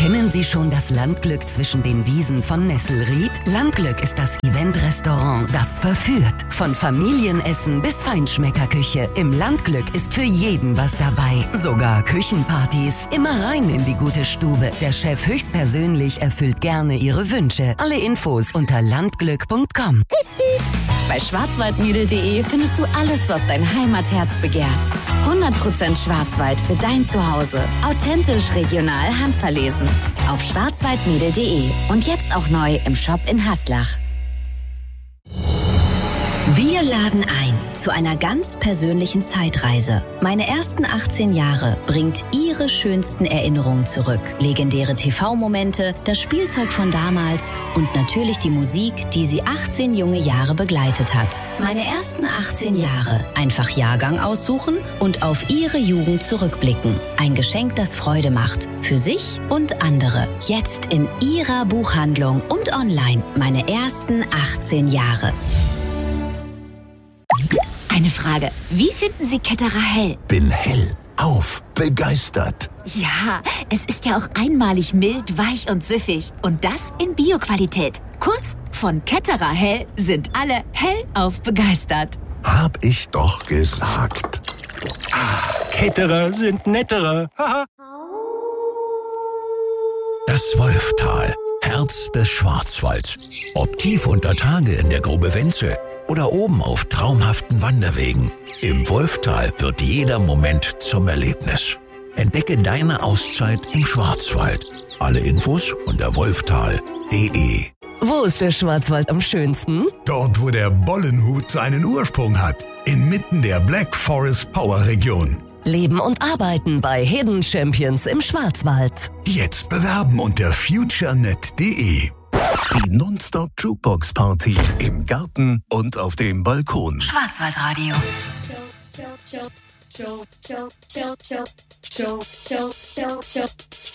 Kennen Sie schon das Landglück zwischen den Wiesen von Nesselried? Landglück ist das Event-Restaurant, das verführt. Von Familienessen bis Feinschmeckerküche. Im Landglück ist für jeden was dabei. Sogar Küchenpartys. Immer rein in die gute Stube. Der Chef höchstpersönlich erfüllt gerne Ihre Wünsche. Alle Infos unter landglück.com. Bei schwarzwaldmädel.de findest du alles, was dein Heimatherz begehrt. 100% Schwarzwald für dein Zuhause. Authentisch, regional, handverlesen. Auf schwarzwaldmädel.de und jetzt auch neu im Shop in Haslach. Wir laden ein zu einer ganz persönlichen Zeitreise. Meine ersten 18 Jahre bringt Ihre schönsten Erinnerungen zurück. Legendäre TV-Momente, das Spielzeug von damals und natürlich die Musik, die Sie 18 junge Jahre begleitet hat. Meine ersten 18 Jahre. Einfach Jahrgang aussuchen und auf Ihre Jugend zurückblicken. Ein Geschenk, das Freude macht. Für sich und andere. Jetzt in Ihrer Buchhandlung und online. Meine ersten 18 Jahre. Eine Frage. Wie finden Sie Ketterer Hell? Bin hellauf begeistert. Ja, es ist ja auch einmalig mild, weich und süffig. Und das in Bio-Qualität. Kurz, von Ketterer Hell sind alle hellauf begeistert. Hab ich doch gesagt. Ketterer sind netterer. Das Wolftal, Herz des Schwarzwalds. Ob tief unter Tage in der Grube Wenzel oder oben auf traumhaften Wanderwegen. Im Wolftal wird jeder Moment zum Erlebnis. Entdecke deine Auszeit im Schwarzwald. Alle Infos unter wolftal.de. Wo ist der Schwarzwald am schönsten? Dort, wo der Bollenhut seinen Ursprung hat. Inmitten der Black Forest Power Region. Leben und arbeiten bei Hidden Champions im Schwarzwald. Jetzt bewerben unter futurenet.de. Die Nonstop Jukebox Party im Garten und auf dem Balkon. Schwarzwaldradio. Show.